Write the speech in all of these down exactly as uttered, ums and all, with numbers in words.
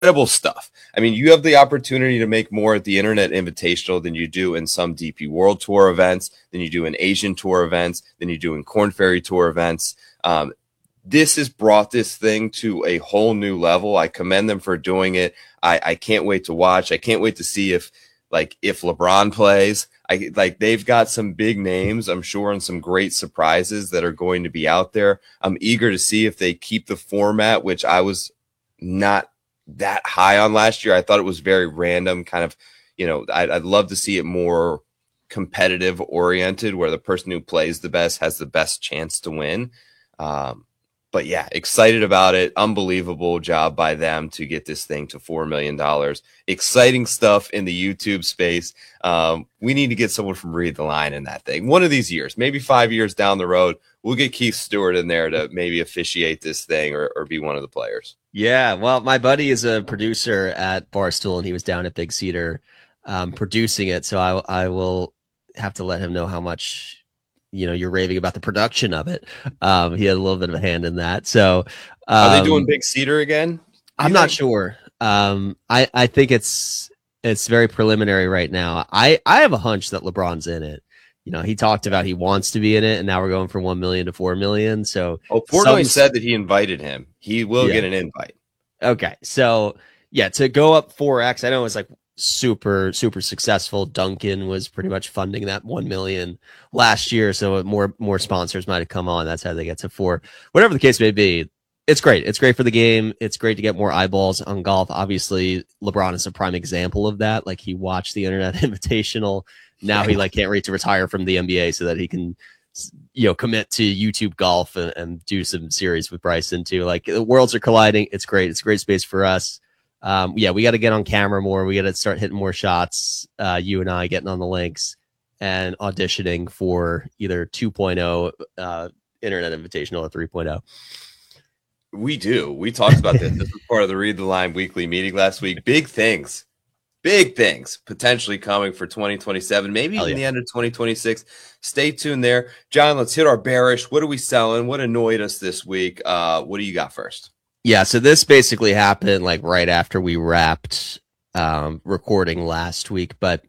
incredible stuff. I mean, you have the opportunity to make more at the Internet Invitational than you do in some D P World Tour events, than you do in Asian Tour events, than you do in Corn Ferry Tour events. Um, this has brought this thing to a whole new level. I commend them for doing it. I, I can't wait to watch. I can't wait to see if, like, if LeBron plays. I like they've got some big names, I'm sure, and some great surprises that are going to be out there. I'm eager to see if they keep the format, which I was not that high on last year. I thought it was very random, kind of, you know, I'd, I'd love to see it more competitive oriented, where the person who plays the best has the best chance to win. Um, but yeah, excited about it. Unbelievable job by them to get this thing to four million dollars. Exciting stuff in the YouTube space. Um, we need to get someone from Read the Line in that thing. One of these years, maybe five years down the road, we'll get Keith Stewart in there to maybe officiate this thing or, or be one of the players. Yeah, well, my buddy is a producer at Barstool, and he was down at Big Cedar um, producing it. So I, I will have to let him know how much, you know, you're raving about the production of it. Um, he had a little bit of a hand in that. So um, are they doing Big Cedar again? I'm not sure. Um, I, I think it's it's very preliminary right now. I, I have a hunch that LeBron's in it. You know, he talked about he wants to be in it, and now we're going from one million to four million. So, oh, Portnoy said that he invited him. He will yeah. get an invite. Okay, so yeah, to go up four X, I know it's like super super successful. Duncan was pretty much funding that one million last year, so more more sponsors might have come on. That's how they get to four. Whatever the case may be, it's great. It's great for the game. It's great to get more eyeballs on golf. Obviously, LeBron is a prime example of that. Like, he watched the Internet Invitational. Now he like can't wait to retire from the N B A so that he can, you know, commit to YouTube golf and, and do some series with Bryson too. Like, the worlds are colliding. It's great. It's a great space for us. Um, yeah, we got to get on camera more. We got to start hitting more shots. Uh, you and I getting on the links and auditioning for either two point oh uh, Internet Invitational or three point oh. We do. We talked about this. This was part of the Read the Line weekly meeting last week. Big things. Big things potentially coming for twenty twenty-seven, maybe even yeah. the end of twenty twenty-six. Stay tuned there. John, let's hit our bearish. What are we selling? What annoyed us this week? Uh, what do you got first? Yeah, so this basically happened like right after we wrapped um, recording last week, but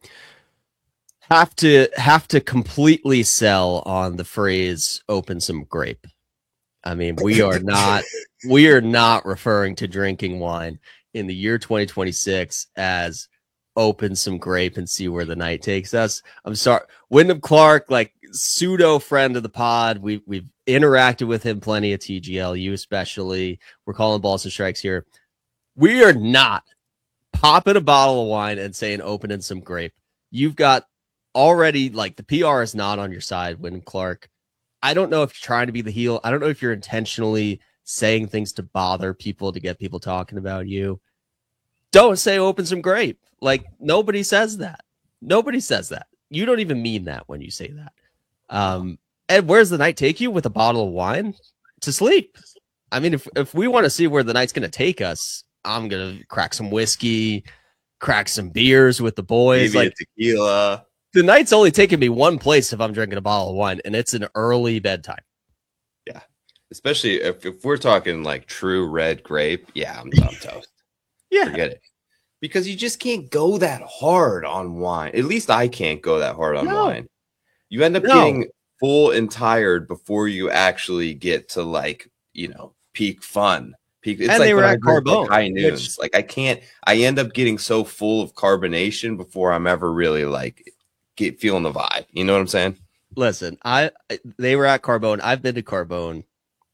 have to have to completely sell on the phrase "open some grape." I mean, we are not we are not referring to drinking wine in the year twenty twenty-six as open some grape and see where the night takes us. I'm sorry. Wyndham Clark, like pseudo friend of the pod. We've, we've interacted with him plenty at T G L, you especially. We're calling balls and strikes here. We are not popping a bottle of wine and saying opening some grape. You've got already, like, the P R is not on your side, Wyndham Clark. I don't know if you're trying to be the heel. I don't know if you're intentionally saying things to bother people, to get people talking about you. Don't say open some grape. Like, nobody says that. Nobody says that. You don't even mean that when you say that. Um, and where's the night take you? With a bottle of wine? To sleep. I mean, if, if we want to see where the night's going to take us, I'm going to crack some whiskey, crack some beers with the boys. Maybe like a tequila. The night's only taking me one place if I'm drinking a bottle of wine, and it's an early bedtime. Yeah. Especially if, if we're talking like true red grape. Yeah, I'm, I'm toast. Yeah. Forget it. Because you just can't go that hard on wine. At least I can't go that hard on no. wine. You end up no. getting full and tired before you actually get to, like, you know, peak fun. Peak. It's and like they were at Carbone. like high noons. Which, like I can't. I end up getting so full of carbonation before I'm ever really like get feeling the vibe. You know what I'm saying? Listen, I they were at Carbone. I've been to Carbone.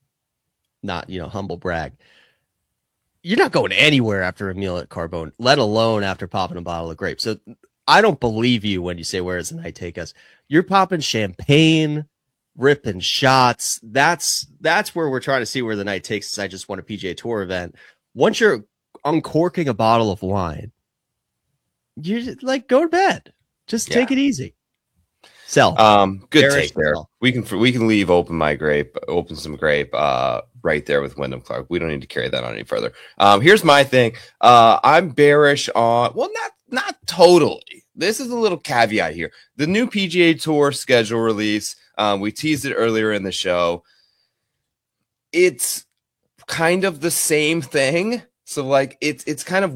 Not, you know, humble brag. You're not going anywhere after a meal at Carbone, let alone after popping a bottle of grape. So I don't believe you when you say, where does the night take us? You're popping champagne, ripping shots. That's that's where we're trying to see where the night takes us. I just won a P G A Tour event. Once you're uncorking a bottle of wine, you like go to bed. Just yeah. take it easy. Sell. Um, good Bearish take there. sell. We can we can leave open my grape, open some grape. Uh, right there with Wyndham Clark. We don't need to carry that on any further. Um, here's my thing. Uh, I'm bearish on. Well, not not totally. This is a little caveat here. The new P G A Tour schedule release. Um, we teased it earlier in the show. It's kind of the same thing. So like it's it's kind of